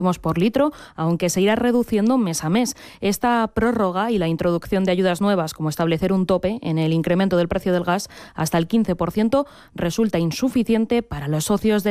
por litro, aunque se irá reduciendo mes a mes. Esta prórroga y la introducción de ayudas nuevas, como establecer un tope en el incremento del precio del gas hasta el 15%, resulta insuficiente para los socios del